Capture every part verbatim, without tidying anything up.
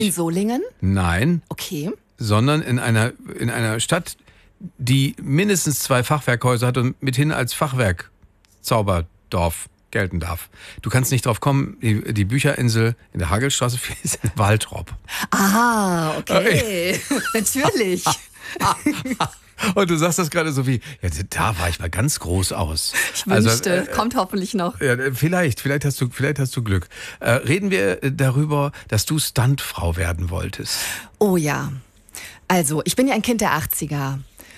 In Solingen? Nein. Okay. Sondern in einer, in einer Stadt, die mindestens zwei Fachwerkhäuser hat und mithin als Fachwerk Zauberdorf gelten darf. Du kannst nicht drauf kommen, die, die Bücherinsel in der Hagelstraße ist in Waltrop. Ah, okay. Natürlich. Und du sagst das gerade so wie, ja, da war ich mal ganz groß aus. Ich wünschte, also, äh, kommt hoffentlich noch. Ja, vielleicht, vielleicht hast du, vielleicht hast du Glück. Äh, reden wir darüber, dass du Stuntfrau werden wolltest. Oh ja. Also, ich bin ja ein Kind der achtziger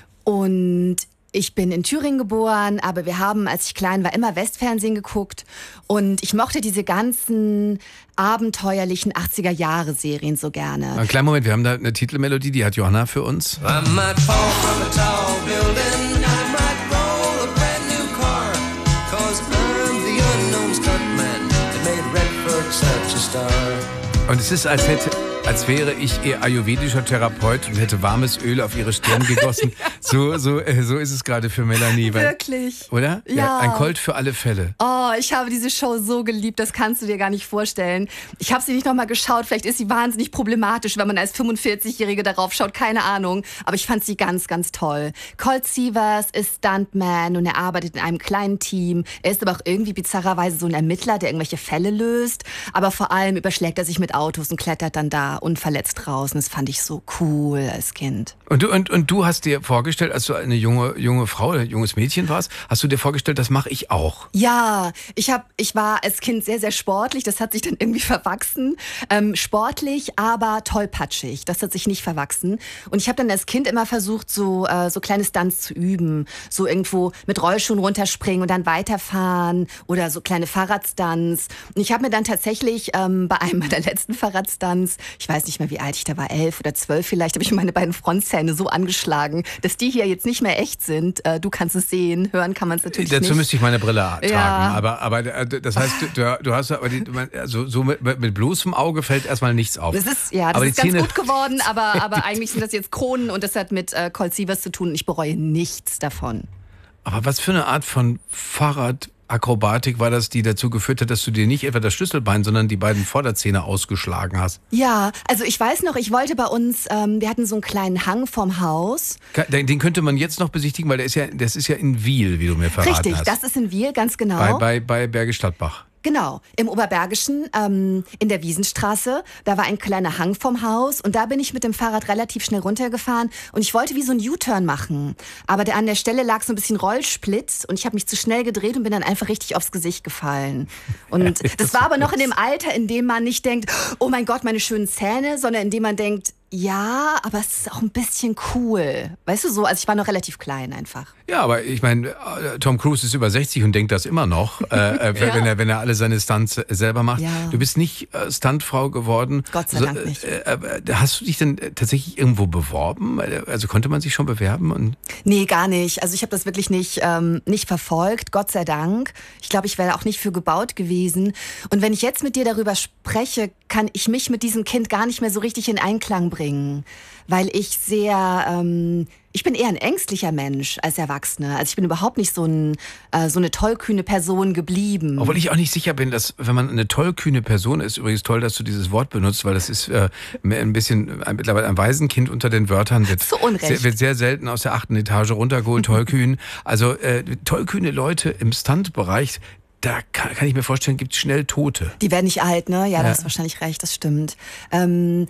und ich bin in Thüringen geboren, aber wir haben, als ich klein war, immer Westfernsehen geguckt und ich mochte diese ganzen abenteuerlichen achtziger-Jahre-Serien so gerne. Einen kleinen Moment, wir haben da eine Titelmelodie, die hat Johanna für uns. I might fall from a tall building, I might roll a brand new car, cause I'm the unknown stuntman that made Redford such a star. Und es ist, als hätte... als wäre ich eher ayurvedischer Therapeut und hätte warmes Öl auf ihre Stirn gegossen. so, so, äh, so ist es gerade für Melanie. Weil, wirklich? Oder? Ja. ja. Ein Colt für alle Fälle. Oh, ich habe diese Show so geliebt, das kannst du dir gar nicht vorstellen. Ich habe sie nicht nochmal geschaut, vielleicht ist sie wahnsinnig problematisch, wenn man als fünfundvierzigjährige darauf schaut, keine Ahnung. Aber ich fand sie ganz, ganz toll. Colt Sievers ist Stuntman und er arbeitet in einem kleinen Team. Er ist aber auch irgendwie bizarrerweise so ein Ermittler, der irgendwelche Fälle löst. Aber vor allem überschlägt er sich mit Autos und klettert dann da unverletzt draußen. Das fand ich so cool als Kind. Und du, und, und du hast dir vorgestellt, als du eine junge, junge Frau oder ein junges Mädchen warst, hast du dir vorgestellt, das mache ich auch? Ja, ich, hab, ich war als Kind sehr, sehr sportlich. Das hat sich dann irgendwie verwachsen. Ähm, sportlich, aber tollpatschig. Das hat sich nicht verwachsen. Und ich habe dann als Kind immer versucht, so, äh, so kleine Stunts zu üben. So irgendwo mit Rollschuhen runterspringen und dann weiterfahren oder so kleine Fahrradstunts. Und ich habe mir dann tatsächlich ähm, bei einem meiner letzten Fahrradstunts, ich weiß nicht mehr, wie alt ich da war, elf oder zwölf vielleicht, habe ich meine beiden Frontzähne so angeschlagen, dass die hier jetzt nicht mehr echt sind. Äh, du kannst es sehen, hören kann man es natürlich Dazu nicht. Dazu müsste ich meine Brille tragen. Ja. Aber, aber das heißt, du, du hast aber die, also so mit, mit bloßem Auge fällt erstmal nichts auf. Das ist, ja, das aber ist ganz gut geworden, aber, aber eigentlich sind das jetzt Kronen und das hat mit äh, Colt Sievers zu tun und ich bereue nichts davon. Aber was für eine Art von Fahrradakrobatik war das, die dazu geführt hat, dass du dir nicht etwa das Schlüsselbein, sondern die beiden Vorderzähne ausgeschlagen hast? Ja, also ich weiß noch, ich wollte bei uns, ähm, wir hatten so einen kleinen Hang vorm Haus. Den, den könnte man jetzt noch besichtigen, weil der ist ja, das ist ja in Wiel, wie du mir verraten Richtig, hast. Richtig, das ist in Wiel, ganz genau. Bei, bei, bei Bergisch Gladbach. Genau, im Oberbergischen, ähm, in der Wiesenstraße, da war ein kleiner Hang vom Haus und da bin ich mit dem Fahrrad relativ schnell runtergefahren und ich wollte wie so einen U-Turn machen, aber der, an der Stelle lag so ein bisschen Rollsplit und ich habe mich zu schnell gedreht und bin dann einfach richtig aufs Gesicht gefallen. Und das war aber noch in dem Alter, in dem man nicht denkt, oh mein Gott, meine schönen Zähne, sondern in dem man denkt, ja, aber es ist auch ein bisschen cool. Weißt du so, also ich war noch relativ klein einfach. Ja, aber ich meine, Tom Cruise ist über sechzig und denkt das immer noch, äh, wenn, ja. er, wenn er alle seine Stunts selber macht. Ja. Du bist nicht äh, Stuntfrau geworden. Gott sei so, Dank nicht. Äh, äh, hast du dich denn tatsächlich irgendwo beworben? Also konnte man sich schon bewerben? Und nee, gar nicht. Also ich habe das wirklich nicht, ähm, nicht verfolgt, Gott sei Dank. Ich glaube, ich wäre auch nicht für gebaut gewesen. Und wenn ich jetzt mit dir darüber spreche, kann ich mich mit diesem Kind gar nicht mehr so richtig in Einklang bringen. Weil ich sehr, ähm, ich bin eher ein ängstlicher Mensch als Erwachsene. Also ich bin überhaupt nicht so, ein, äh, so eine tollkühne Person geblieben. Obwohl ich auch nicht sicher bin, dass wenn man eine tollkühne Person ist, übrigens toll, dass du dieses Wort benutzt, weil das ist äh, ein bisschen, ein, mittlerweile ein Waisenkind unter den Wörtern, wird, zu Unrecht. Sehr, wird sehr selten aus der achten Etage runtergeholt, tollkühn. Also äh, tollkühne Leute im Stuntbereich, da kann, kann ich mir vorstellen, gibt es schnell Tote. Die werden nicht alt, ne? Ja, ja. da hast du wahrscheinlich recht, das stimmt. Ähm,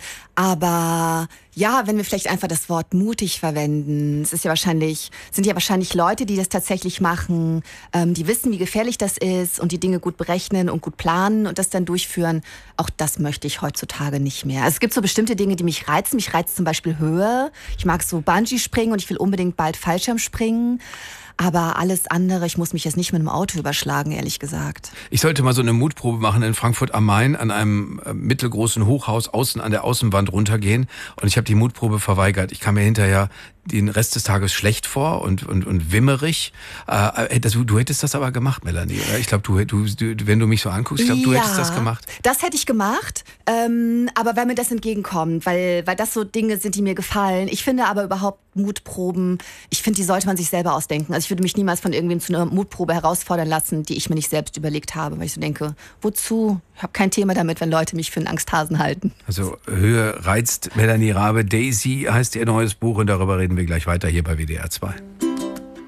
aber ja, wenn wir vielleicht einfach das Wort mutig verwenden, es ist ja wahrscheinlich, sind ja wahrscheinlich Leute, die das tatsächlich machen, ähm, die wissen, wie gefährlich das ist und die Dinge gut berechnen und gut planen und das dann durchführen. Auch das möchte ich heutzutage nicht mehr. Also es gibt so bestimmte Dinge, die mich reizen. Mich reizt zum Beispiel Höhe. Ich mag so Bungee-Springen und ich will unbedingt bald Fallschirmspringen. Aber alles andere, ich muss mich jetzt nicht mit einem Auto überschlagen, ehrlich gesagt. Ich sollte mal so eine Mutprobe machen in Frankfurt am Main, an einem mittelgroßen Hochhaus außen an der Außenwand runtergehen. Und ich habe die Mutprobe verweigert. Ich kam mir hinterher den Rest des Tages schlecht vor und, und, und wimmerig. Äh, das, du hättest das aber gemacht, Melanie, oder? Ich glaube, du, du, du, wenn du mich so anguckst, ich glaube, du ja, hättest das gemacht. Das hätte ich gemacht, ähm, aber wenn mir das entgegenkommt, weil, weil das so Dinge sind, die mir gefallen. Ich finde aber überhaupt Mutproben, ich finde, die sollte man sich selber ausdenken. Also ich würde mich niemals von irgendwem zu einer Mutprobe herausfordern lassen, die ich mir nicht selbst überlegt habe, weil ich so denke, wozu? Ich habe kein Thema damit, wenn Leute mich für einen Angsthasen halten. Also Höhe reizt Melanie Rabe. Daisy heißt ihr neues Buch und darüber reden wir gleich weiter hier bei W D R zwei.